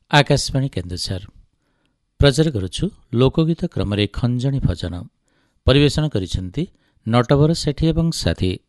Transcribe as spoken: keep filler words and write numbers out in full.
ଆକାଶବାଣୀ କେନ୍ଦୁଝର ପ୍ରଚାର କରୁଛୁ ଲୋକଗୀତ କ୍ରମରେ ଖଞ୍ଜଣି ଭଜନ। ପରିବେଷଣ କରିଛନ୍ତି ନଟବର ସେଠୀ ଏବଂ ସାଥୀ।